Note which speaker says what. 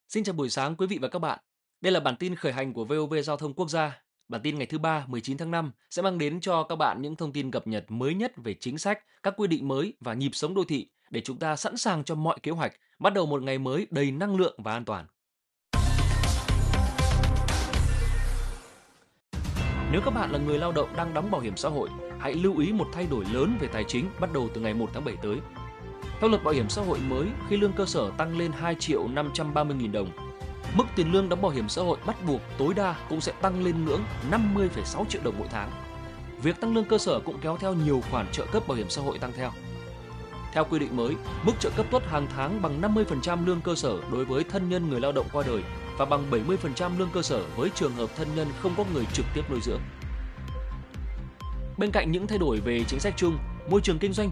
Speaker 1: Xin chào buổi sáng quý vị và các bạn. Đây là bản tin khởi hành của VOV Giao thông Quốc gia. Bản tin ngày thứ ba 19 tháng 5 sẽ mang đến cho các bạn những thông tin cập nhật mới nhất về chính sách, các quy định mới và nhịp sống đô thị để chúng ta sẵn sàng cho mọi kế hoạch, bắt đầu một ngày mới đầy năng lượng và an toàn. Nếu các bạn là người lao động đang đóng bảo hiểm xã hội, hãy lưu ý một thay đổi lớn về tài chính bắt đầu từ ngày 1 tháng 7 tới. Theo luật bảo hiểm xã hội mới, khi lương cơ sở tăng lên 2.530.000 đồng, mức tiền lương đóng bảo hiểm xã hội bắt buộc tối đa cũng sẽ tăng lên ngưỡng 50,6 triệu đồng mỗi tháng. Việc tăng lương cơ sở cũng kéo theo nhiều khoản trợ cấp bảo hiểm xã hội tăng theo. Theo quy định mới, mức trợ cấp tuất hàng tháng bằng 50% lương cơ sở đối với thân nhân người lao động qua đời và bằng 70% lương cơ sở với trường hợp thân nhân không có người trực tiếp nuôi dưỡng. Bên cạnh những thay đổi về chính sách chung, môi trường kinh doanh